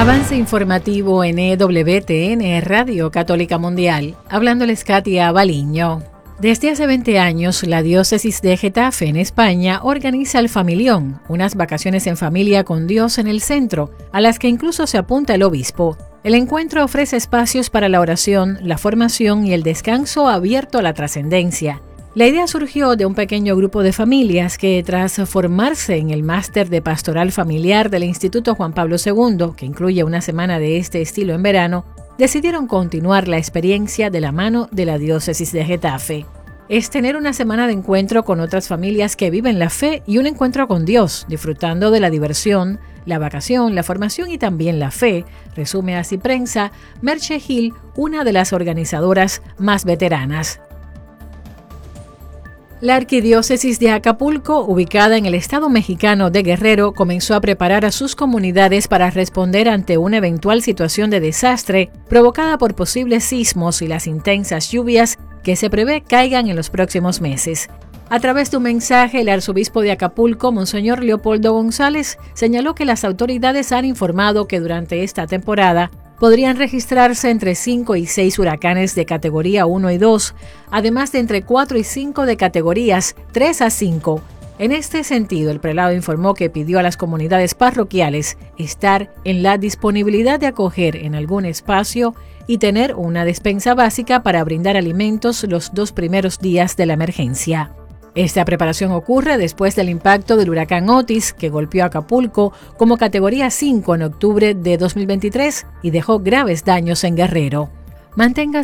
Avance informativo en EWTN, Radio Católica Mundial. Hablándoles Katia Baliño. Desde hace 20 años, la diócesis de Getafe, en España, organiza el Familión, unas vacaciones en familia con Dios en el centro, a las que incluso se apunta el obispo. El encuentro ofrece espacios para la oración, la formación y el descanso abierto a la trascendencia. La idea surgió de un pequeño grupo de familias que, tras formarse en el máster de pastoral familiar del Instituto Juan Pablo II, que incluye una semana de este estilo en verano, decidieron continuar la experiencia de la mano de la diócesis de Getafe. Es tener una semana de encuentro con otras familias que viven la fe y un encuentro con Dios, disfrutando de la diversión, la vacación, la formación y también la fe, resume así Prensa Merche Gil, una de las organizadoras más veteranas. La Arquidiócesis de Acapulco, ubicada en el estado mexicano de Guerrero, comenzó a preparar a sus comunidades para responder ante una eventual situación de desastre provocada por posibles sismos y las intensas lluvias que se prevé caigan en los próximos meses. A través de un mensaje, el arzobispo de Acapulco, Monseñor Leopoldo González, señaló que las autoridades han informado que durante esta temporada podrían registrarse entre 5 y 6 huracanes de categoría 1 y 2, además de entre 4 y 5 de categorías 3 a 5. En este sentido, el prelado informó que pidió a las comunidades parroquiales estar en la disponibilidad de acoger en algún espacio y tener una despensa básica para brindar alimentos los 2 primeros días de la emergencia. Esta preparación ocurre después del impacto del huracán Otis, que golpeó Acapulco como categoría 5 en octubre de 2023 y dejó graves daños en Guerrero. Mantenga